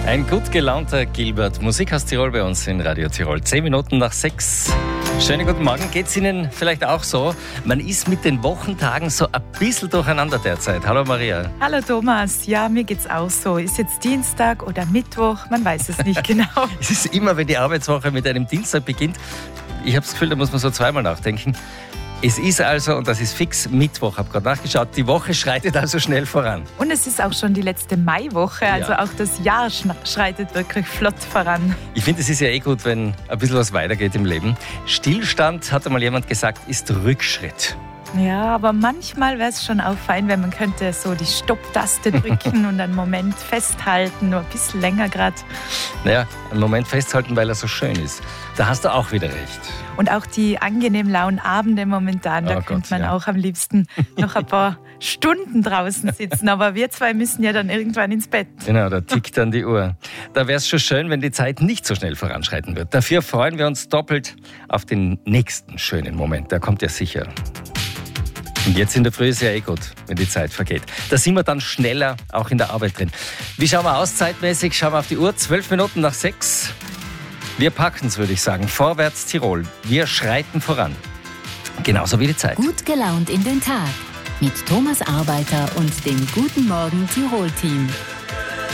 Ein gut gelaunter Gilbert. Musik aus Tirol bei uns in Radio Tirol. 10 Minuten nach 6. Schönen guten Morgen. Geht's Ihnen vielleicht auch so? Man ist mit den Wochentagen so ein bisschen durcheinander derzeit. Hallo Maria. Hallo Thomas. Ja, mir geht's auch so. Ist jetzt Dienstag oder Mittwoch? Man weiß es nicht genau. Es ist immer, wenn die Arbeitswoche mit einem Dienstag beginnt. Ich habe das Gefühl, da muss man so zweimal nachdenken. Es ist also, und das ist fix, Mittwoch. Ich habe gerade nachgeschaut, die Woche schreitet also schnell voran. Und es ist auch schon die letzte Maiwoche, also auch das Jahr schreitet wirklich flott voran. Ich finde, es ist ja eh gut, wenn ein bisschen was weitergeht im Leben. Stillstand, hat einmal jemand gesagt, ist Rückschritt. Ja, aber manchmal wäre es schon auch fein, wenn man könnte so die Stopptaste drücken und einen Moment festhalten, nur ein bisschen länger gerade. Naja, einen Moment festhalten, weil er so schön ist. Da hast du auch wieder recht. Und auch die angenehm lauen Abende momentan, da könnte man auch am liebsten noch ein paar Stunden draußen sitzen. Aber wir zwei müssen ja dann irgendwann ins Bett. Genau, da tickt dann die Uhr. Da wäre es schon schön, wenn die Zeit nicht so schnell voranschreiten wird. Dafür freuen wir uns doppelt auf den nächsten schönen Moment. Der kommt ja sicher. Und jetzt in der Früh ist ja eh gut, wenn die Zeit vergeht. Da sind wir dann schneller auch in der Arbeit drin. Wie schauen wir aus zeitmäßig? Schauen wir auf die Uhr, 12 Minuten nach 6. Wir packen es, würde ich sagen. Vorwärts Tirol. Wir schreiten voran. Genauso wie die Zeit. Gut gelaunt in den Tag. Mit Thomas Arbeiter und dem Guten Morgen Tirol-Team.